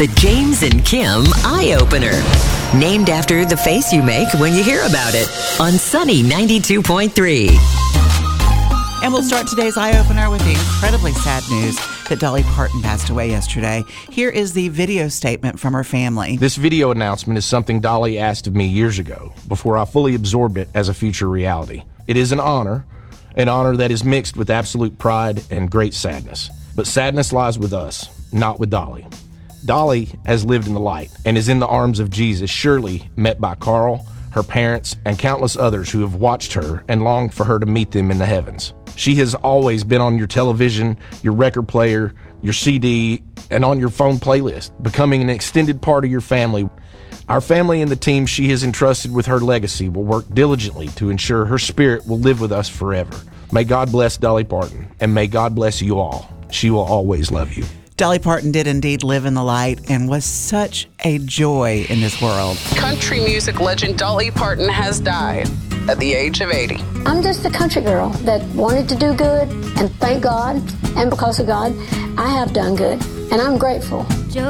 The James and Kim Eye Opener. Named after the face you make when you hear about it. On Sunny 92.3. And we'll start today's Eye Opener with the incredibly sad news that Dolly Parton passed away yesterday. Here is the video statement from her family. This video announcement is something Dolly asked of me years ago, before I fully absorbed it as a future reality. It is an honor that is mixed with absolute pride and great sadness. But sadness lies with us, not with Dolly. Dolly has lived in the light and is in the arms of Jesus, surely met by Carl, her parents, and countless others who have watched her and longed for her to meet them in the heavens. She has always been on your television, your record player, your CD, and on your phone playlist, becoming an extended part of your family. Our family and the team she has entrusted with her legacy will work diligently to ensure her spirit will live with us forever. May God bless Dolly Parton, and may God bless you all. She will always love you. Dolly Parton did indeed live in the light and was such a joy in this world. Country music legend Dolly Parton has died at the age of 80. I'm just a country girl that wanted to do good, and thank God, and because of God, I have done good, and I'm grateful.